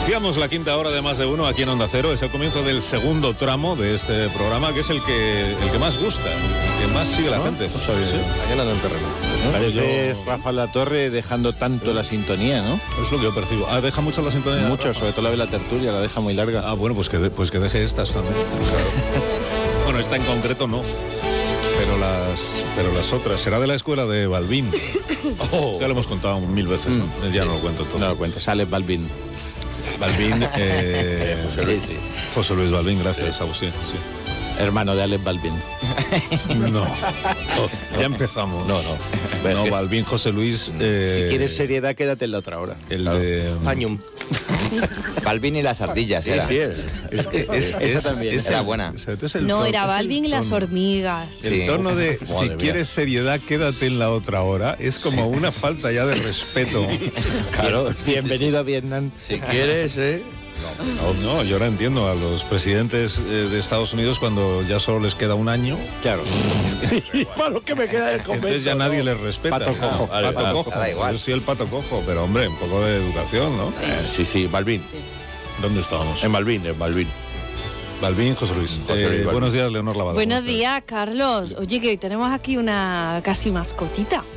Iniciamos la quinta hora de Más de Uno aquí en Onda Cero. Es el comienzo del segundo tramo de este programa, que es el que más gusta, el que más sigue la gente. No sabía. Sí. Mañana en el terreno. Parece Rafa Latorre dejando tanto la sintonía, ¿no? Es lo que yo percibo. Deja mucho la sintonía. Mucho, Rafa. sobre todo la de la tertulia, la deja muy larga. Bueno, pues que deje estas también. Claro. Bueno, esta en concreto no. Pero las otras. Será de la escuela de Balbín. Ya lo hemos contado 1000 veces, ¿no? Ya no lo cuento entonces. No lo cuentes, sale Balbín. Balbín, Sí. José Luis Balbín, gracias, Agustín. Sí. Hermano de Alex Balbín. No, ya empezamos. No. No, Balbín, José Luis. Si quieres seriedad, quédate en la otra hora. El de Pañum. Balbín y las ardillas, era. Sí, Esa también. Era buena. No, era Balvin y las hormigas. El Sí. tono de Madre si mía. quieres seriedad, quédate en la otra hora. Es como una falta ya de respeto. Claro, bienvenido a Vietnam. Si quieres, No, yo ahora entiendo a los presidentes de Estados Unidos cuando ya solo les queda un año. Claro. Y para lo que me queda del convento. Entonces ya nadie les respeta. Pato cojo. Pato Vale, cojo. da igual. Yo soy el pato cojo, pero hombre, un poco de educación, ¿no? Sí, Balbín. ¿Dónde estábamos? En Balbín. Balbín, José Luis. José Luis Balbín. Buenos días, Leonor Lavado. Buenos ¿cómo estás? días, Carlos. Oye, que hoy tenemos aquí una casi mascotita.